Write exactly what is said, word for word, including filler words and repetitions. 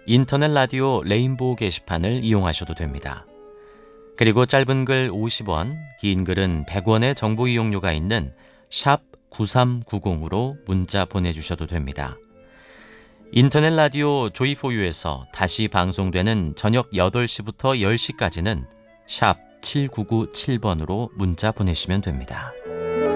인터넷 라디오 레인보우 게시판을 이용하셔도 됩니다. 그리고 짧은 글 오십 원, 긴 글은 백 원의 정보 이용료가 있는 샵 구삼구공으로 문자 보내주셔도 됩니다. 인터넷 라디오 조이포유에서 다시 방송되는 저녁 여덟 시부터 열 시까지는 샵 칠구구칠 번으로 문자 보내시면 됩니다.